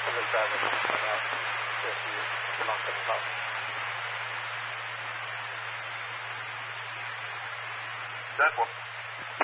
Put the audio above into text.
something driving out if you knock things off. That one.